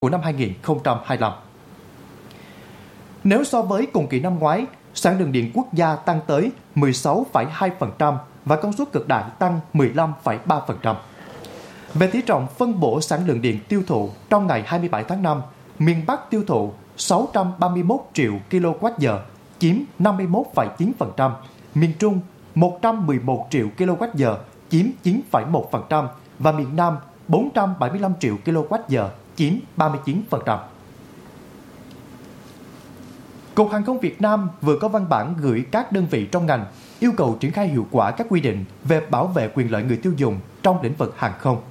của năm 2025. Nếu so với cùng kỳ năm ngoái, sản lượng điện quốc gia tăng tới 16,2% và công suất cực đại tăng 15,3%. Về tỷ trọng phân bổ sản lượng điện tiêu thụ trong ngày 27 tháng 5, miền Bắc tiêu thụ 631 triệu kWh, chiếm 51,9%, miền Trung 111 triệu kWh, chiếm 9,1% và miền Nam 475 triệu kWh, chiếm 39%. Cục Hàng không Việt Nam vừa có văn bản gửi các đơn vị trong ngành yêu cầu triển khai hiệu quả các quy định về bảo vệ quyền lợi người tiêu dùng trong lĩnh vực hàng không.